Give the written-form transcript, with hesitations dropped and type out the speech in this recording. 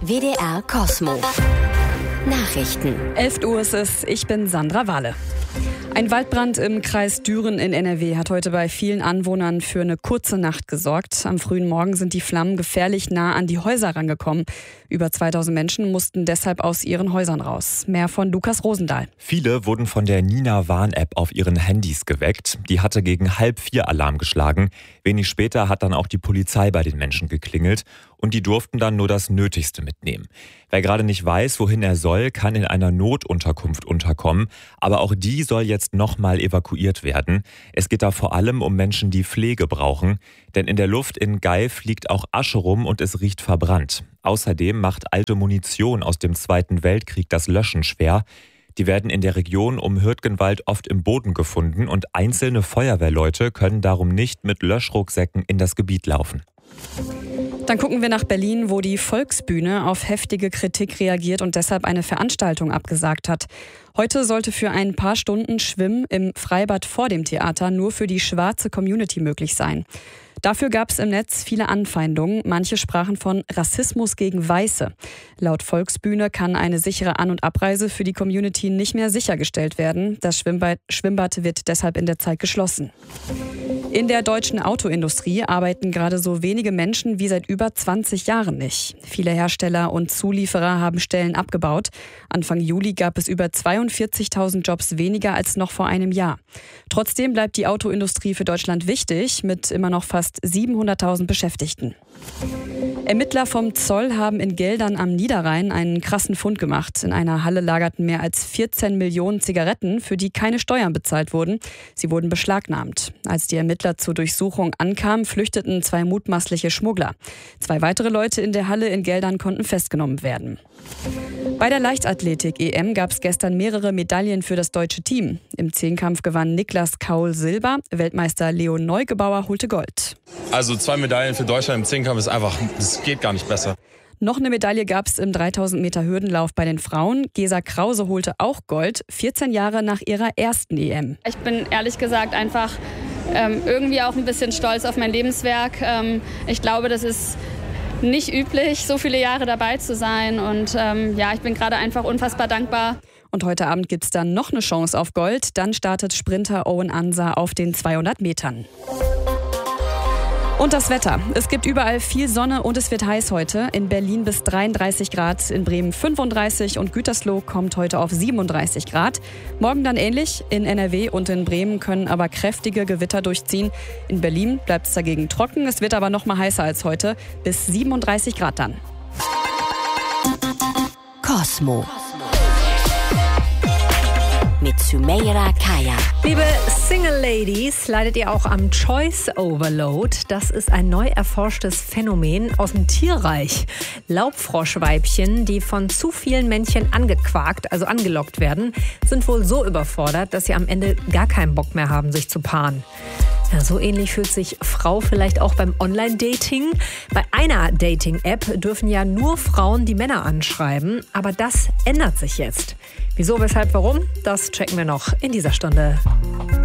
WDR Cosmo. Nachrichten. 11 Uhr ist es, ich bin Sandra Wahle. Ein Waldbrand im Kreis Düren in NRW hat heute bei vielen Anwohnern für eine kurze Nacht gesorgt. Am frühen Morgen sind die Flammen gefährlich nah an die Häuser rangekommen. Über 2000 Menschen mussten deshalb aus ihren Häusern raus. Mehr von Lukas Rosendahl. Viele wurden von der Nina-Warn-App auf ihren Handys geweckt. Die hatte gegen 3:30 Alarm geschlagen. Wenig später hat dann auch die Polizei bei den Menschen geklingelt. Und die durften dann nur das Nötigste mitnehmen. Wer gerade nicht weiß, wohin er soll, kann in einer Notunterkunft unterkommen. Aber auch die soll jetzt nochmal evakuiert werden. Es geht da vor allem um Menschen, die Pflege brauchen. Denn in der Luft in Geif liegt auch Asche rum und es riecht verbrannt. Außerdem macht alte Munition aus dem Zweiten Weltkrieg das Löschen schwer. Die werden in der Region um Hürtgenwald oft im Boden gefunden und einzelne Feuerwehrleute können darum nicht mit Löschrucksäcken in das Gebiet laufen. Dann gucken wir nach Berlin, wo die Volksbühne auf heftige Kritik reagiert und deshalb eine Veranstaltung abgesagt hat. Heute sollte für ein paar Stunden Schwimmen im Freibad vor dem Theater nur für die schwarze Community möglich sein. Dafür gab es im Netz viele Anfeindungen. Manche sprachen von Rassismus gegen Weiße. Laut Volksbühne kann eine sichere An- und Abreise für die Community nicht mehr sichergestellt werden. Das Schwimmbad wird deshalb in der Zeit geschlossen. In der deutschen Autoindustrie arbeiten gerade so wenige Menschen wie seit über 20 Jahren nicht. Viele Hersteller und Zulieferer haben Stellen abgebaut. Anfang Juli gab es über 42.000 Jobs weniger als noch vor einem Jahr. Trotzdem bleibt die Autoindustrie für Deutschland wichtig, mit immer noch fast 700.000 Beschäftigten. Ermittler vom Zoll haben in Geldern am Niederrhein einen krassen Fund gemacht. In einer Halle lagerten mehr als 14 Millionen Zigaretten, für die keine Steuern bezahlt wurden. Sie wurden beschlagnahmt. Als die Ermittler zur Durchsuchung ankamen, flüchteten 2 mutmaßliche Schmuggler. 2 weitere Leute in der Halle in Geldern konnten festgenommen werden. Bei der Leichtathletik-EM gab es gestern mehrere Medaillen für das deutsche Team. Im Zehnkampf gewann Niklas Kaul Silber, Weltmeister Leo Neugebauer holte Gold. Also 2 Medaillen für Deutschland im Zehnkampf ist einfach, das geht gar nicht besser. Noch eine Medaille gab es im 3000 Meter Hürdenlauf bei den Frauen. Gesa Krause holte auch Gold, 14 Jahre nach ihrer ersten EM. Ich bin ehrlich gesagt einfach irgendwie auch ein bisschen stolz auf mein Lebenswerk. Ich glaube, das ist nicht üblich, so viele Jahre dabei zu sein. Und ich bin gerade einfach unfassbar dankbar. Und heute Abend gibt es dann noch eine Chance auf Gold. Dann startet Sprinter Owen Ansa auf den 200 Metern. Und das Wetter. Es gibt überall viel Sonne und es wird heiß heute. In Berlin bis 33 Grad, in Bremen 35 und Gütersloh kommt heute auf 37 Grad. Morgen dann ähnlich. In NRW und in Bremen können aber kräftige Gewitter durchziehen. In Berlin bleibt es dagegen trocken. Es wird aber noch mal heißer als heute, bis 37 Grad dann. Cosmo. Mit Sumeira Kaya. Liebe Single Ladies, leidet ihr auch am Choice Overload? Das ist ein neu erforschtes Phänomen aus dem Tierreich. Laubfroschweibchen, die von zu vielen Männchen angequakt, also angelockt werden, sind wohl so überfordert, dass sie am Ende gar keinen Bock mehr haben, sich zu paaren. Ja, so ähnlich fühlt sich Frau vielleicht auch beim Online-Dating. Bei einer Dating-App dürfen ja nur Frauen die Männer anschreiben. Aber das ändert sich jetzt. Wieso, weshalb, warum? Das checken wir noch in dieser Stunde.